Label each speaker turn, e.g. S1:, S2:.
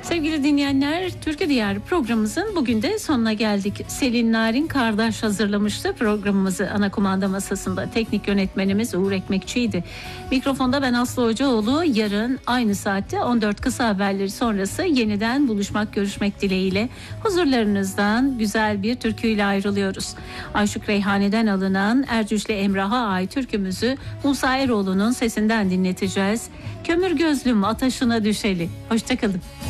S1: Sevgili dinleyenler, Türkü Diyarı programımızın bugün de sonuna geldik. Selin Narin Kardeş hazırlamıştı programımızı ana kumanda masasında. Teknik yönetmenimiz Uğur Ekmekçi'ydi. Mikrofonda ben Aslı Hocaoğlu. Yarın aynı saatte 14 kısa haberleri sonrası yeniden buluşmak, görüşmek dileğiyle huzurlarınızdan güzel bir türküyle ayrılıyoruz. Aşık Reyhane'den alınan Ercüş'le Emrah'a ait türkümüzü Musa Eroğlu'nun sesinden dinleteceğiz. Kömür gözlüm ataşına düşeli. Hoşçakalın.